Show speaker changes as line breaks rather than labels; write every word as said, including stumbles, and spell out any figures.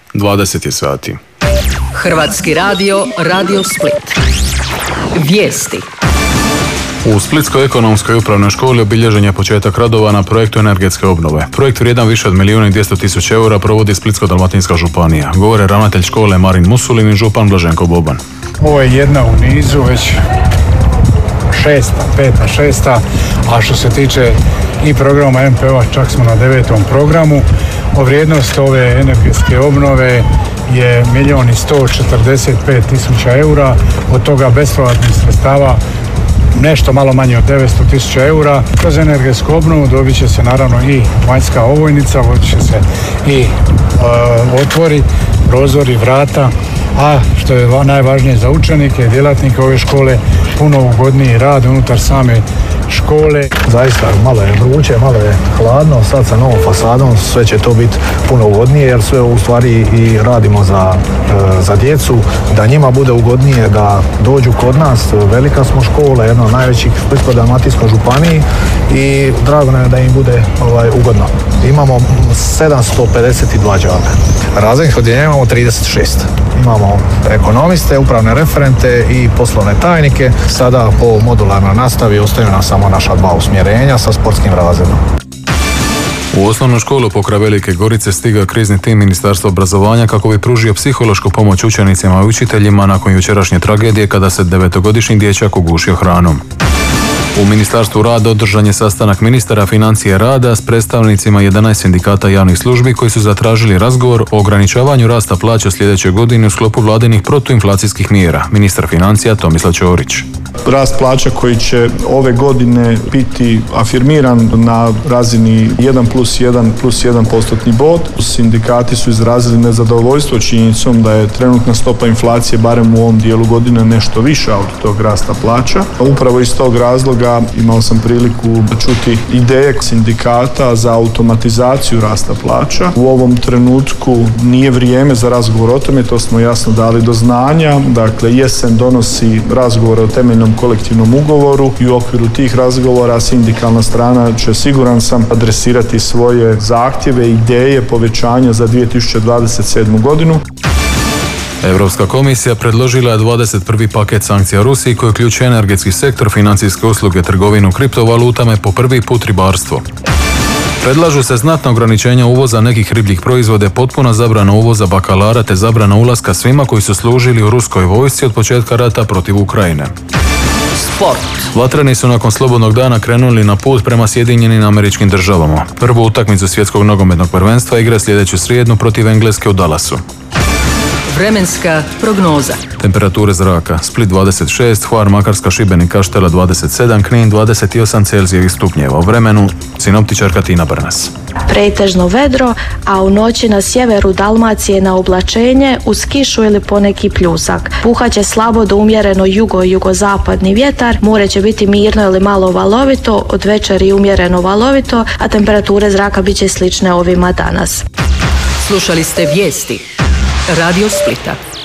dvadeset je sati.
Hrvatski radio, Radio Split. Vijesti.
U Splitskoj ekonomskoj upravnoj školi obilježen je početak radova na projektu energetske obnove. Projekt vrijedan više od milijuna i dvjesto tisuća eura provodi Splitsko-dalmatinska županija. Govore ravnatelj škole Marin Musulin i župan Blaženko Boban.
Ovo je jedna u nizu, već šesta, peta, šesta, a što se tiče i programa M P O-a čak smo na devetom programu. O vrijednost ove energetske obnove je milijun i sto četrdeset pet tisuća eura, od toga bespovratnih sredstava nešto malo manje od devetsto tisuća eura. Kroz energetsku obnovu dobit će se naravno i vanjska ovojnica, vodit će se i e, otvori, prozori, vrata, a što je najvažnije za učenike i djelatnike ove škole, puno ugodniji rad unutar same škole.
Zaista malo je vruće, malo je hladno, sad sa novom fasadom sve će to biti puno ugodnije jer sve u stvari i radimo za, za djecu, da njima bude ugodnije da dođu kod nas. Velika smo škola, jedna od najvećih u Splitsko-dalmatinskoj županiji i drago nam je da im bude ovaj, ugodno. Imamo sedamsto pedeset dva đaka. Razrednih odjeljenja imamo trideset šest. Imamo ekonomiste, upravne referente i poslovne tajnike. Sada po modularnoj nastavi ostaju nam samo naša dva usmjerenja sa sportskim razredom.
U osnovnu školu pokraj Velike Gorice stigao krizni tim Ministarstva obrazovanja kako bi pružio psihološku pomoć učenicima i učiteljima nakon jučerašnje tragedije kada se devetogodišnji dječak ugušio hranom. U Ministarstvu rada održan je sastanak ministara financije rada s predstavnicima jedanaest sindikata javnih službi koji su zatražili razgovor o ograničavanju rasta plaća sljedeće godine u sklopu vladinih protuinflacijskih mjera. Ministar financija Tomislav Ćorić.
Rast plaća koji će ove godine biti afirmiran na razini jedan plus jedan plus jedan postotni bod. Sindikati su izrazili nezadovoljstvo činjenicom da je trenutna stopa inflacije barem u ovom dijelu godine nešto viša od tog rasta plaća. Upravo iz tog razloga imao sam priliku čuti ideje sindikata za automatizaciju rasta plaća. U ovom trenutku nije vrijeme za razgovor o tome, to smo jasno dali do znanja. Dakle, jesen donosi razgovore o temeljnom kolektivnom ugovoru i u okviru tih razgovora sindikalna strana će, siguran sam, adresirati svoje zahtjeve i ideje povećanja za dvije tisuće dvadeset sedmu. godinu.
Europska komisija predložila je dvadeset prvi paket sankcija Rusiji koji uključuje energetski sektor, financijske usluge, trgovinu kriptovalutama i po prvi put ribarstvo. Predlažu se znatna ograničenja uvoza nekih ribljih proizvoda, potpuna zabrana uvoza bakalara te zabrana ulaska svima koji su služili u ruskoj vojsci od početka rata protiv Ukrajine.
Sport.
Vatreni su nakon slobodnog dana krenuli na put prema Sjedinjenim Američkim Državama. Prvu utakmicu svjetskog nogometnog prvenstva igra sljedeću srijedu protiv Engleske u Dallasu.
Vremenska prognoza.
Temperature zraka: Split dvadeset šest, Hvar, Makarska, Šibenik, Kaštela dvadeset sedam, Knin dvadeset osam Celzijevih stupnjeva. U vremenu sinoptičarka Tina Brnas.
Pretežno vedro, a u noći na sjeveru Dalmacije na oblačenje uz kišu ili poneki pljusak. Puhaće slabo do umjereno jugo i jugozapadni vjetar, more će biti mirno ili malo valovito, od večeri umjereno valovito, a temperature zraka bit će slične ovima danas.
Slušali ste vijesti Radio Splita.